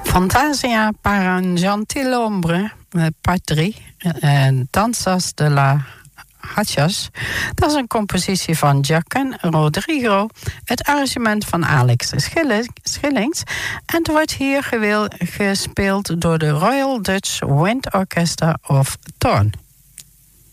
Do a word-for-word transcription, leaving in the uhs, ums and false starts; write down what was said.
Fantasia para un gentilhombre, part drie, en Danzas de la Hachas. Dat is een compositie van Joaquin Rodrigo, het arrangement van Alex Schillings. En het wordt hier gewil, gespeeld door de Royal Dutch Wind Orchestra of Thorn.